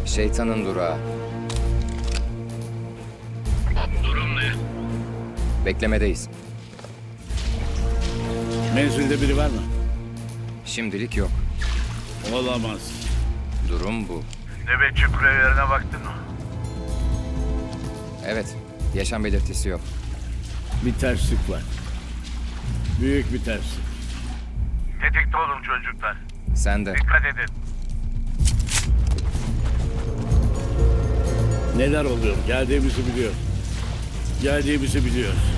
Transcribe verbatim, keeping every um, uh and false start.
Şeytanın durağı. Durum ne? Beklemedeyiz. Menzilde biri var mı? Şimdilik yok. Olamaz. Durum bu. Nöbetçi kulübelerine baktın mı? Evet, yaşam belirtisi yok. Bir terslik var. Büyük bir terslik. Tetikte olun çocuklar. Sen de. Dikkat edin. Neler oluyor? Geldiğimizi biliyor. Geldiğimizi biliyor.